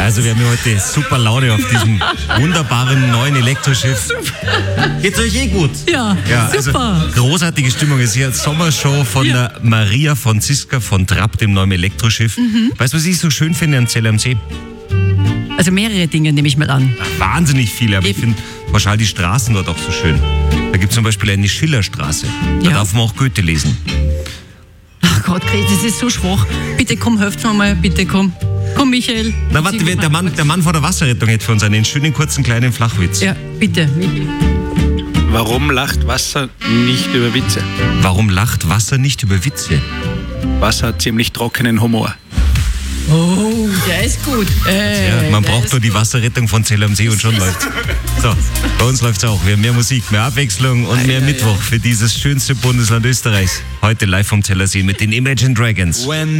Also wir haben heute super Laune auf diesem wunderbaren neuen Elektroschiff. Geht's euch eh gut? Ja, super. Also großartige Stimmung. Es ist hier Sommershow von der Maria Franziska von Trapp, dem neuen Elektroschiff. Weißt du, was ich so schön finde an Zell am See? Also mehrere Dinge nehme ich mal an. Wahnsinnig viele, aber ich finde pauschal die Straßen dort auch so schön. Da gibt es zum Beispiel eine Schillerstraße. Da darf man auch Goethe lesen. Ach Gott, das ist so schwach. Bitte komm, helft mir mal, bitte komm. Komm, Michael. Na warte, der Mann vor der Wasserrettung hätte für uns einen schönen, kurzen, kleinen Flachwitz. Ja, bitte, Michael. Warum lacht Wasser nicht über Witze? Warum lacht Wasser nicht über Witze? Wasser hat ziemlich trockenen Humor. Oh, der ist gut. Man braucht nur die Wasserrettung von Zell am See und schon läuft's. So, bei uns läuft's auch. Wir haben mehr Musik, mehr Abwechslung und mehr Mittwoch für dieses schönste Bundesland Österreichs. Heute live vom Zeller See mit den Imagine Dragons.